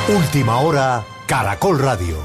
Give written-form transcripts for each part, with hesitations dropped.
Última hora, Caracol Radio.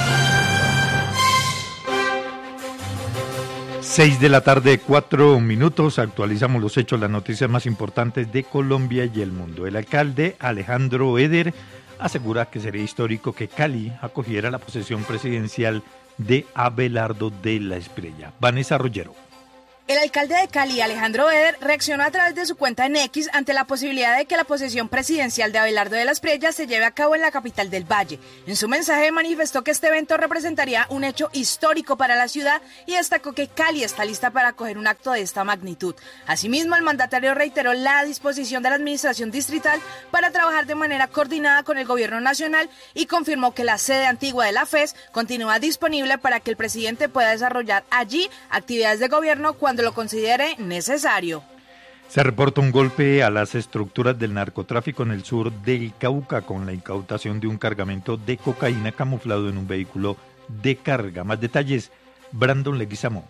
6 de la tarde, 4 minutos. Actualizamos los hechos, las noticias más importantes de Colombia y el mundo. El alcalde Alejandro Eder asegura que sería histórico que Cali acogiera la posesión presidencial de Abelardo de la Espriella. Vanessa Rollero. El alcalde de Cali, Alejandro Eder, reaccionó a través de su cuenta en X ante la posibilidad de que la posesión presidencial de Abelardo de la Espriella se lleve a cabo en la capital del Valle. En su mensaje manifestó que este evento representaría un hecho histórico para la ciudad y destacó que Cali está lista para acoger un acto de esta magnitud. Asimismo, el mandatario reiteró la disposición de la administración distrital para trabajar de manera coordinada con el gobierno nacional y confirmó que la sede antigua de la FES continúa disponible para que el presidente pueda desarrollar allí actividades de gobierno cuando lo considere necesario. Se reporta un golpe a las estructuras del narcotráfico en el sur del Cauca con la incautación de un cargamento de cocaína camuflado en un vehículo de carga. Más detalles, Brandon Leguizamo.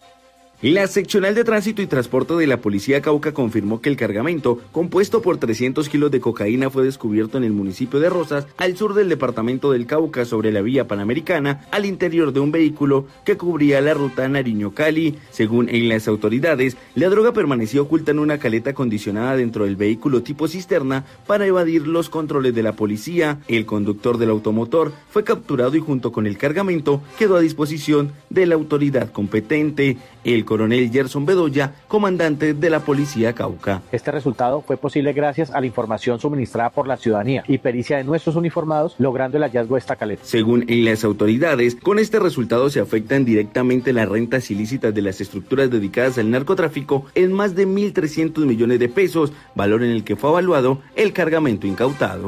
La seccional de tránsito y transporte de la policía Cauca confirmó que el cargamento, compuesto por 300 kilos de cocaína, fue descubierto en el municipio de Rosas, al sur del departamento del Cauca, sobre la vía panamericana, al interior de un vehículo que cubría la ruta Nariño-Cali. Según en las autoridades, la droga permaneció oculta en una caleta acondicionada dentro del vehículo tipo cisterna para evadir los controles de la policía. El conductor del automotor fue capturado y junto con el cargamento quedó a disposición de la autoridad competente. El coronel Gerson Bedoya, comandante de la policía Cauca. Este resultado fue posible gracias a la información suministrada por la ciudadanía y pericia de nuestros uniformados, logrando el hallazgo de esta caleta. Según en las autoridades, con este resultado se afectan directamente las rentas ilícitas de las estructuras dedicadas al narcotráfico en más de 1.300 millones de pesos, valor en el que fue evaluado el cargamento incautado.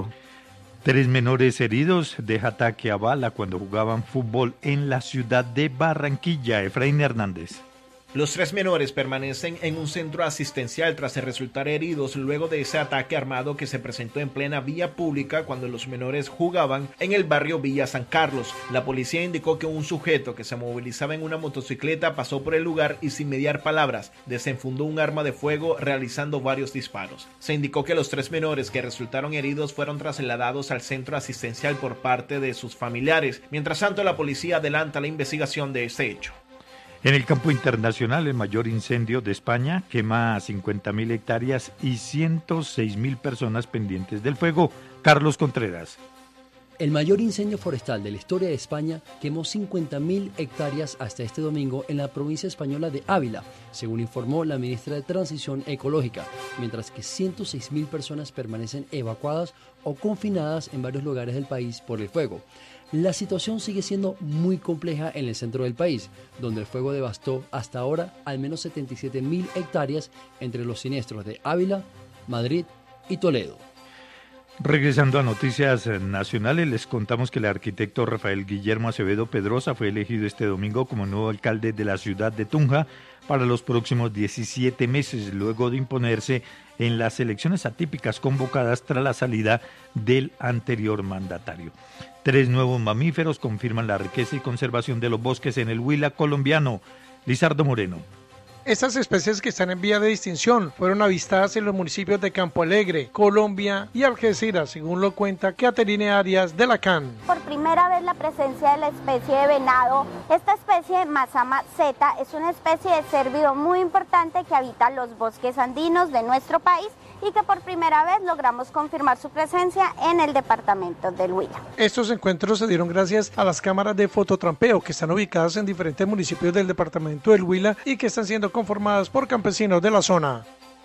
3 menores heridos de ataque a bala cuando jugaban fútbol en la ciudad de Barranquilla. Efraín Hernández. Los 3 menores permanecen en un centro asistencial tras resultar heridos luego de ese ataque armado que se presentó en plena vía pública cuando los menores jugaban en el barrio Villa San Carlos. La policía indicó que un sujeto que se movilizaba en una motocicleta pasó por el lugar y sin mediar palabras desenfundó un arma de fuego realizando varios disparos. Se indicó que los 3 menores que resultaron heridos fueron trasladados al centro asistencial por parte de sus familiares. Mientras tanto, la policía adelanta la investigación de este hecho. En el campo internacional, el mayor incendio de España quema 50.000 hectáreas y 106.000 personas pendientes del fuego. Carlos Contreras. El mayor incendio forestal de la historia de España quemó 50.000 hectáreas hasta este domingo en la provincia española de Ávila, según informó la ministra de Transición Ecológica, mientras que 106.000 personas permanecen evacuadas o confinadas en varios lugares del país por el fuego. La situación sigue siendo muy compleja en el centro del país, donde el fuego devastó hasta ahora al menos 77.000 hectáreas entre los siniestros de Ávila, Madrid y Toledo. Regresando a noticias nacionales, les contamos que el arquitecto Rafael Guillermo Acevedo Pedrosa fue elegido este domingo como nuevo alcalde de la ciudad de Tunja para los próximos 17 meses, luego de imponerse en las elecciones atípicas convocadas tras la salida del anterior mandatario. 3 nuevos mamíferos confirman la riqueza y conservación de los bosques en el Huila colombiano. Lizardo Moreno. Estas especies que están en vía de extinción fueron avistadas en los municipios de Campo Alegre, Colombia y Algeciras, según lo cuenta Caterine Arias de la CAN. Por primera vez la presencia de la especie de venado. Esta especie, Mazama zeta, es una especie de cérvido muy importante que habita los bosques andinos de nuestro país y que por primera vez logramos confirmar su presencia en el departamento del Huila. Estos encuentros se dieron gracias a las cámaras de fototrampeo que están ubicadas en diferentes municipios del departamento del Huila y que están siendo conformadas por campesinos de la zona.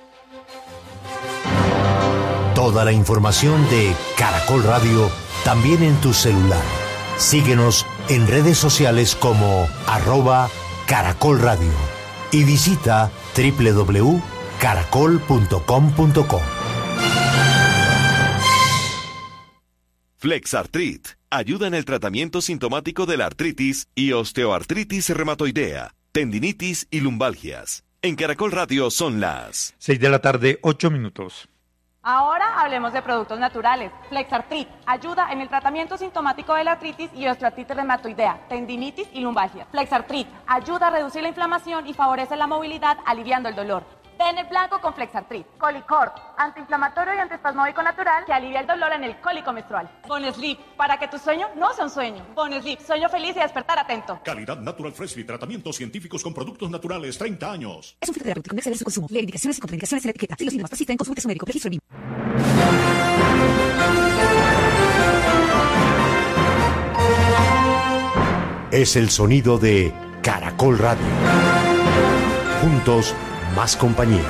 Toda la información de Caracol Radio también en tu celular. Síguenos en redes sociales como @Caracol Radio y visita www.caracol.com.co. Flexartrit ayuda en el tratamiento sintomático de la artritis y osteoartritis reumatoidea, tendinitis y lumbalgias. En Caracol Radio son las 6 de la tarde, 8 minutos. Ahora hablemos de productos naturales. Flexartrit ayuda en el tratamiento sintomático de la artritis y osteoartritis reumatoidea, tendinitis y lumbalgia. Flexartrit ayuda a reducir la inflamación y favorece la movilidad, aliviando el dolor. Bennett blanco con Flexartrit. Colicort, antiinflamatorio y antiespasmódico natural Que alivia el dolor en el cólico menstrual. Bonesleep, para que tu sueño no sea un sueño. Bonesleep, sueño feliz y despertar atento. Calidad Natural Freshly, tratamientos científicos con productos naturales, 30 años. Es un fitoterapéutico con exceder su consumo. Leer indicaciones y contraindicaciones en la etiqueta. Si los síntomas persisten, consulte a su médico. Registro en vivo. Es el sonido de Caracol Radio. Juntos, más compañía.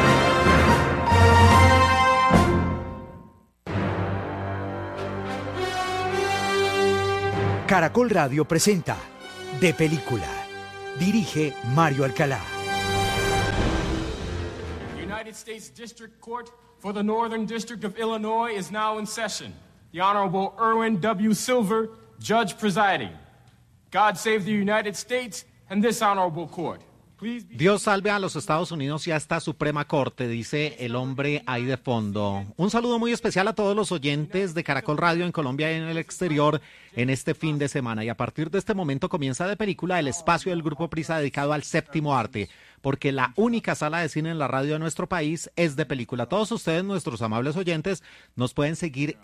Caracol Radio presenta De Película. Dirige Mario Alcalá. United States District Court for the Northern District of Illinois is now in session. The Honorable Erwin W. Silver, Judge presiding. God save the United States and this honorable court. Dios salve a los Estados Unidos y a esta Suprema Corte, dice el hombre ahí de fondo. Un saludo muy especial a todos los oyentes de Caracol Radio en Colombia y en el exterior en este fin de semana. Y a partir de este momento comienza De Película, el espacio del Grupo Prisa dedicado al séptimo arte, porque la única sala de cine en la radio de nuestro país es De Película. Todos ustedes, nuestros amables oyentes, nos pueden seguir